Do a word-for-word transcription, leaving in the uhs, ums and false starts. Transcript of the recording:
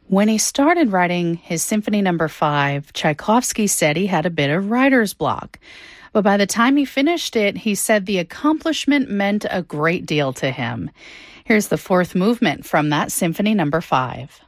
When he started writing his Symphony Number Five, Tchaikovsky said he had a bit of writer's block. But by the time he finished it, he said the accomplishment meant a great deal to him. Here's the fourth movement from that Symphony Number Five.